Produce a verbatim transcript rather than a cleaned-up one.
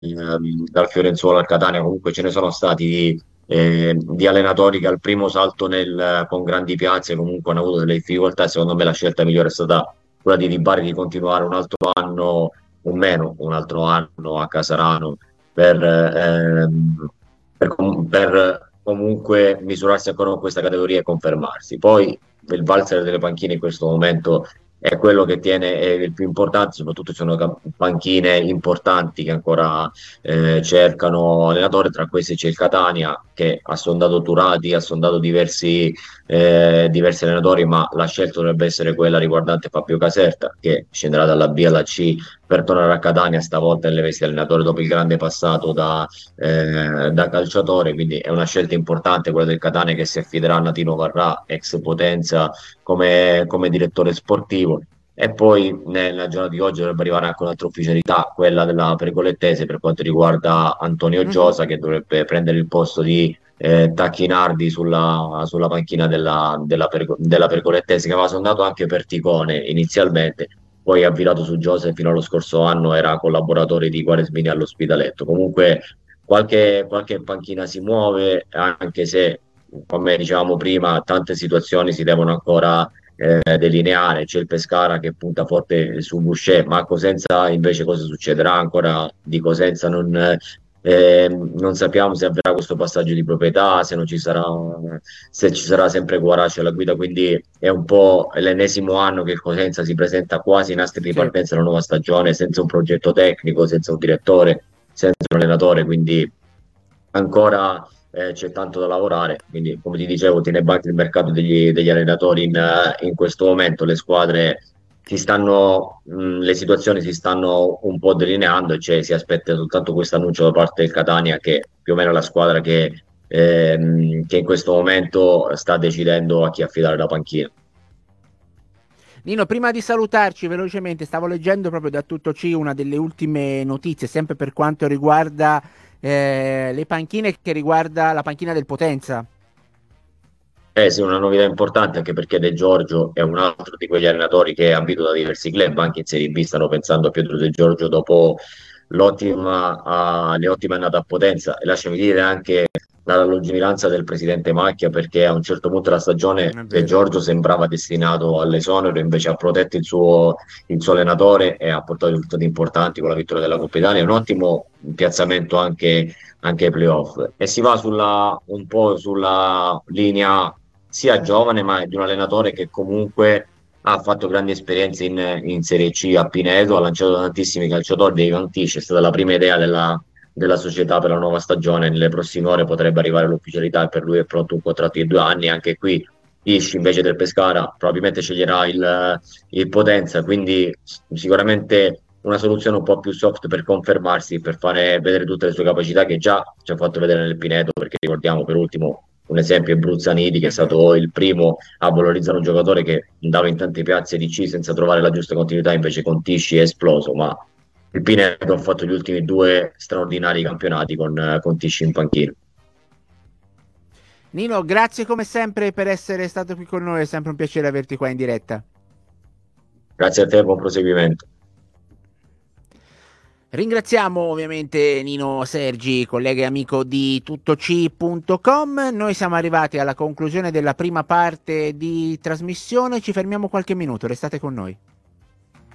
ehm, dal Fiorenzuola al Catania, comunque ce ne sono stati di, eh, di allenatori che al primo salto nel- con grandi piazze comunque hanno avuto delle difficoltà e secondo me la scelta migliore è stata quella di Di Bari di continuare un altro anno o meno, un altro anno a Casarano per, ehm, per com- per comunque misurarsi ancora con questa categoria e confermarsi. Poi il valzer delle panchine in questo momento è quello che tiene è il più importante, soprattutto ci sono ca- panchine importanti che ancora eh, cercano allenatori, tra questi c'è il Catania che ha sondato Turati, ha sondato diversi, eh, diversi allenatori, ma la scelta dovrebbe essere quella riguardante Fabio Caserta, che scenderà dalla B alla C per tornare a Catania, stavolta nelle vesti di allenatore dopo il grande passato da, eh, da calciatore, quindi è una scelta importante quella del Catania che si affiderà a Natino Varrà, ex Potenza, come, come direttore sportivo. E poi nella giornata di oggi dovrebbe arrivare anche un'altra ufficialità, quella della Pergolettese per quanto riguarda Antonio Mhm. Giosa, che dovrebbe prendere il posto di eh, Tacchinardi sulla, sulla panchina della, della, Pergo- della Pergolettese, che aveva sondato anche per Ticone inizialmente, poi ha virato su Giosa e fino allo scorso anno era collaboratore di Quaresmini all'Ospitaletto. Comunque qualche, qualche panchina si muove, anche se, come dicevamo prima, tante situazioni si devono ancora eh, delineare. C'è il Pescara che punta forte su Boucher, ma a Cosenza invece cosa succederà? Ancora di Cosenza non, eh, non sappiamo se avverrà questo passaggio di proprietà, se non ci sarà, se ci sarà sempre Guaraci alla guida, quindi è un po' l'ennesimo anno che il Cosenza si presenta quasi in astri di Sì. partenza alla nuova stagione, senza un progetto tecnico, senza un direttore, senza un allenatore, quindi ancora eh, c'è tanto da lavorare. Quindi, come ti dicevo, tiene banco il mercato degli, degli allenatori in, eh, in questo momento. Le squadre si stanno, mh, le situazioni si stanno un po' delineando e cioè, si aspetta soltanto questo annuncio da parte del Catania, che più o meno è la squadra che, ehm, che in questo momento sta decidendo a chi affidare la panchina. Nino, prima di salutarci velocemente, stavo leggendo proprio da Tutto C una delle ultime notizie, sempre per quanto riguarda eh, le panchine, che riguarda la panchina del Potenza. Eh sì, una novità importante anche perché De Giorgio è un altro di quegli allenatori che ha ambito da diversi club, anche in Serie B stanno pensando a Pietro De Giorgio dopo l'ottima, ah, le ottime annate a Potenza e lasciami dire anche la lungimiranza del presidente Macchia perché a un certo punto della stagione È De vero. Giorgio sembrava destinato all'esonero, invece ha protetto il suo, il suo allenatore e ha portato risultati importanti con la vittoria della Coppa Italia, un ottimo piazzamento anche, anche ai playoff e si va sulla, un po' sulla linea sia giovane, ma di un allenatore che comunque ha fatto grandi esperienze in, in Serie C a Pineto, ha lanciato tantissimi calciatori, dei Vantici, è stata la prima idea della, della società per la nuova stagione, nelle prossime ore potrebbe arrivare l'ufficialità e per lui è pronto un contratto di due anni, anche qui Isch invece del Pescara probabilmente sceglierà il, il Potenza, quindi sicuramente una soluzione un po' più soft per confermarsi, per fare vedere tutte le sue capacità che già ci ha fatto vedere nel Pineto, perché ricordiamo per ultimo un esempio è Bruzzaniti, che è È vero. stato il primo a valorizzare un giocatore che andava in tante piazze di C senza trovare la giusta continuità, invece con Tisci è esploso, ma il Pineto ha fatto gli ultimi due straordinari campionati con, con Tisci in panchina. Nino, grazie come sempre per essere stato qui con noi, è sempre un piacere averti qua in diretta. Grazie a te, buon proseguimento. Ringraziamo ovviamente Nino Sergi, collega e amico di tuttoc punto com. Noi siamo arrivati alla conclusione della prima parte di trasmissione, ci fermiamo qualche minuto, restate con noi.